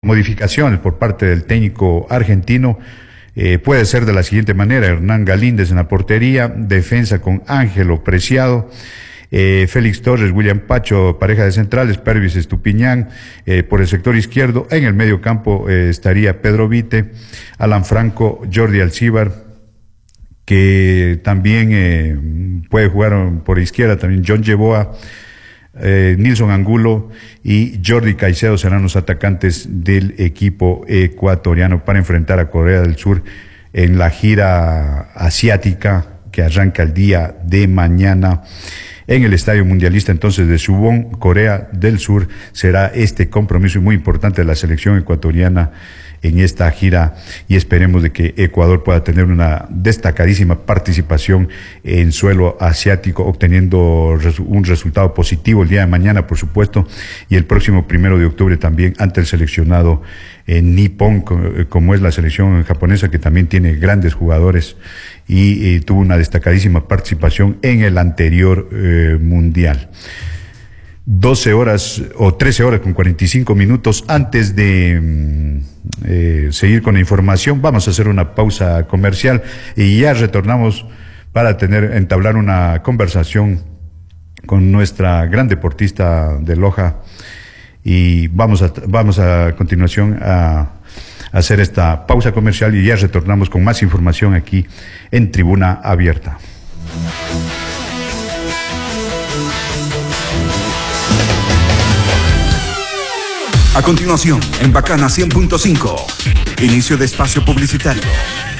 Modificaciones por parte del técnico argentino puede ser de la siguiente manera: Hernán Galíndez en la portería, defensa con Ángelo Preciado, Félix Torres, William Pacho, pareja de centrales, Pervis Estupiñán por el sector izquierdo. En el medio campo estaría Pedro Vite, Alan Franco, Jordi Alcíbar, que también puede jugar por izquierda, también John Yeboah, Nilson Angulo y Jordi Caicedo serán los atacantes del equipo ecuatoriano para enfrentar a Corea del Sur en la gira asiática que arranca el día de mañana en el Estadio Mundialista entonces de Suwon, Corea del Sur. Será este compromiso muy importante de la selección ecuatoriana en esta gira, y esperemos de que Ecuador pueda tener una destacadísima participación en suelo asiático, obteniendo un resultado positivo el día de mañana, por supuesto, y el próximo 1 de octubre también ante el seleccionado nipón, como es la selección japonesa, que también tiene grandes jugadores y tuvo una destacadísima participación en el anterior mundial. 12 horas o 13 horas con 45 minutos. Antes de seguir con la información, vamos a hacer una pausa comercial y ya retornamos para entablar una conversación con nuestra gran deportista de Loja, y vamos a continuación a hacer esta pausa comercial y ya retornamos con más información aquí en Tribuna Abierta. A continuación, en Bacana 100.5, inicio de espacio publicitario.